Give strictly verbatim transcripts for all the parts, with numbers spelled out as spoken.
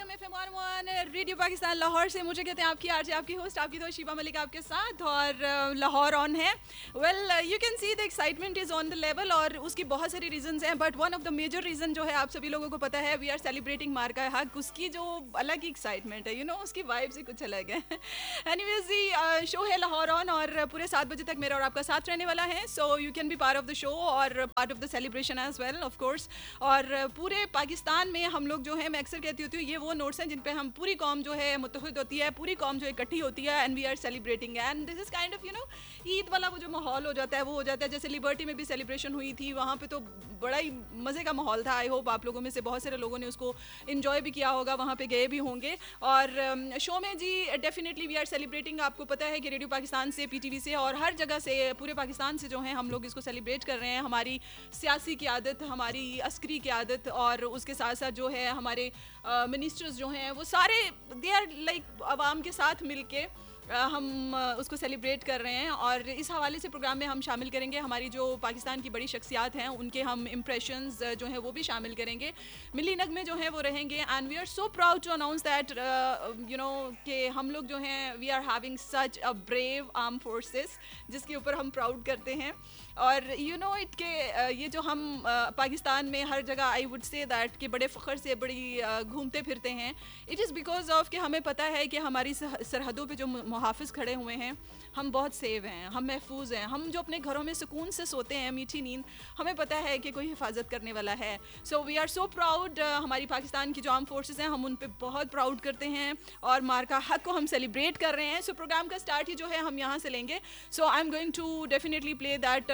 Welcome F M one one radio Pakistan Lahore से। मुझे कहते हैं आपकी आरजे, आपकी होस्ट, आपकी दोस्त शीबा मलिक आपके साथ, और लाहौर ऑन है। Well you can see the excitement is on the level, और उसकी बहुत सारी रीजंस हैं, but one of the major reason जो है आप सभी लोगों को पता है, वी आर सेलिब्रेटिंग मार्का हक। उसकी जो अलग ही एक्साइटमेंट है, यू नो, उसकी वाइब्स ही कुछ अलग है। एनीवेज जी, शो है लाहौर ऑन, और पूरे सात बजे तक मेरा और आपका साथ रहने वाला है। So you can be part of the show और part of the celebration as well, of course. और पूरे पाकिस्तान में हम लोग जो है, मैं अक्सर कहती होती हूँ, ये वो नोट्स हैं जिन पे हम पूरी कौम जो है मुत्तहिद होती है, पूरी कौम जो इकट्ठी होती है, and we are celebrating. And this is kind of, you know, Eid वाला वो जो माहौल हो जाता है वो हो जाता है। जैसे लिबर्टी में भी सेलिब्रेशन हुई थी, वहाँ पे तो बड़ा ही मज़े का माहौल था। आई होप आप लोगों में से बहुत सारे लोगों ने उसको इन्जॉय भी किया होगा, वहाँ पे गए भी होंगे। और शो में जी डेफिनेटली वी आर सेलिब्रेटिंग। आपको पता है कि रेडियो पाकिस्तान से, पी टी वी से और हर जगह से, पूरे पाकिस्तान से जो है हम लोग इसको सेलिब्रेट कर रहे हैं। हमारी सियासी क़यादत, हमारी अस्करी क़यादत, और उसके साथ साथ जो है हमारे मिनिस्टर्स जो हैं वो सारे दे आर लाइक आवाम के साथ मिलके हम उसको सेलिब्रेट कर रहे हैं। और इस हवाले से प्रोग्राम में हम शामिल करेंगे हमारी जो पाकिस्तान की बड़ी शख्सियात हैं, उनके हम इम्प्रेशंस जो हैं वो भी शामिल करेंगे। मिली नगमे जो हैं वो रहेंगे। And we are so proud to announce that you know कि हम लोग जो हैं we are having such a brave arm forces, जिसके ऊपर हम प्राउड करते हैं। और यू नो इट के ये जो हम पाकिस्तान में हर जगह, आई वुड से दैट, कि बड़े फ़ख्र से बड़ी घूमते फिरते हैं, इट इज़ बिकॉज ऑफ कि हमें पता है कि हमारी सरहदों पे जो मुहाफ़िज़ खड़े हुए हैं, हम बहुत सेव हैं, हम महफूज हैं। हम जो अपने घरों में सुकून से सोते हैं, मीठी नींद, हमें पता है कि कोई हिफाजत करने वाला है। So we are so proud. हमारी पाकिस्तान की जो आर्म फोर्सेस हैं, हम उन पे बहुत प्राउड करते हैं, और मार्का हक को हम सेलिब्रेट कर रहे हैं। सो so, प्रोग्राम का स्टार्ट ही जो है हम यहाँ से लेंगे। सो I am going to definitely play that.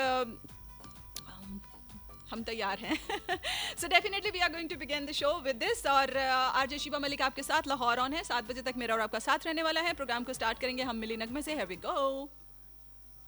हम तैयार हैं। So definitely we are going to begin the show with this. और आरजे शीबा मलिक आपके साथ लाहौर ऑन है। सात बजे तक मेरा और आपका साथ रहने वाला है। प्रोग्राम को स्टार्ट करेंगे हम मिली नगमे से। Here we go.